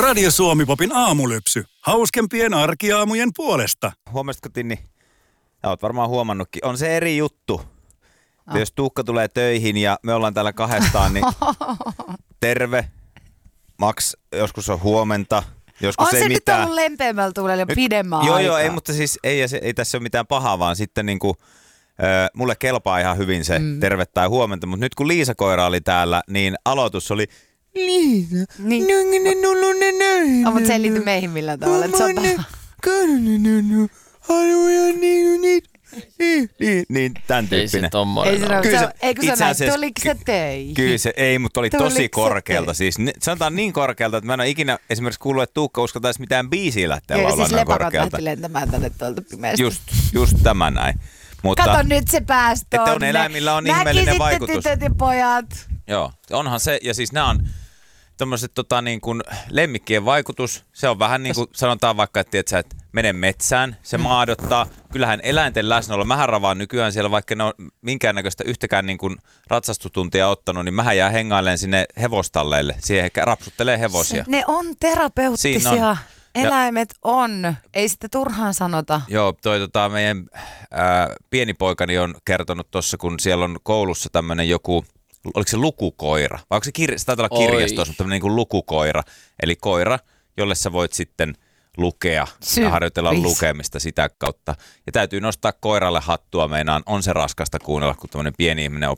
Radio Suomi-popin aamulypsy. Hauskempien arkiaamujen puolesta. Huomasitko, Tinni? Ja oot varmaan huomannutkin. On se eri juttu. Jos Tuukka tulee töihin ja me ollaan täällä kahdestaan, niin terve. Max, joskus on huomenta. Joskus on ei se mitään. nyt ollut lempeämmällä tuulella jo pidemmän aikaa. Joo, ei, mutta siis ei tässä ole mitään pahaa, vaan sitten niinku, mulle kelpaa ihan hyvin se terve tai huomenta. Mutta nyt kun Liisa koira oli täällä, niin aloitus oli Liisa. Niin. Mutta se ei liity meihin millään tavalla. Niin, tämän tyyppinen. Ei se tommoinen tuliko se töihin? Kyllä se ei, mutta oli tosi Tuliko korkealta. Siis sanotaan niin korkealta, että mä en ole ikinä esimerkiksi kuullut, että Tuukka uskaltaisi mitään biisiä lähteä laulaa siis noin korkealta. lähti lentämään tänne tuolta pimeästä. Just tämä näin. Mutta, kato nyt se pääsi tonne. että on eläimillä on ihmeellinen vaikutus. Näkisitte tytöt ja pojat. Joo, onhan se. Ja siis nämä on tommoset niin kuin lemmikkien vaikutus. Se on vähän niin kuin sanotaan vaikka, että et mene metsään, se maadottaa. Kyllähän eläinten läsnäolo, mähän ravaan nykyään siellä, vaikka ne on minkäännäköistä yhtäkään niin kuin ratsastutuntia ottanut, niin mähän jää hengailemaan sinne hevostalleille. Siihen rapsuttelee hevosia. Ne on terapeuttisia. On. Eläimet on. Ei sitä turhaan sanota. Joo, meidän pieni poikani on kertonut tuossa, kun siellä on koulussa tämmöinen joku, oliko se lukukoira? Vai onko se taitaa olla kirjastossa, mutta tämmöinen niin kuin lukukoira. Eli koira, jolle sä voit sitten lukea ja harjoitella lukemista sitä kautta. Ja täytyy nostaa koiralle hattua, meinaan on se raskasta kuunnella, kun tämmöinen pieni ihminen